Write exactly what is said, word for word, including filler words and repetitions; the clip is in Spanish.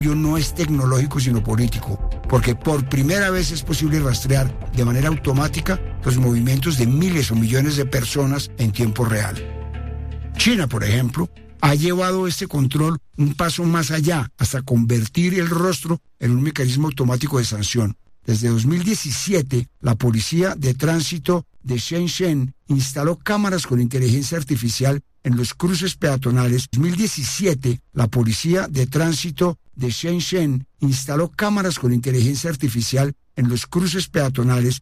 no es tecnológico sino político, porque por primera vez es posible rastrear de manera automática los movimientos de miles o millones de personas en tiempo real. China, por ejemplo, ha llevado este control un paso más allá, hasta convertir el rostro en un mecanismo automático de sanción. Desde dos mil diecisiete, la Policía de Tránsito de Shenzhen instaló cámaras con inteligencia artificial en los cruces peatonales. En dos mil diecisiete, la Policía de Tránsito de Shenzhen instaló cámaras con inteligencia artificial en los cruces peatonales